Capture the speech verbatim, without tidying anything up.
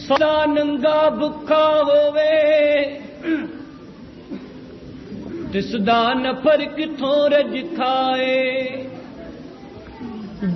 सदा नंगा भुखा होवे तिसदा नफर किथों रज खाए।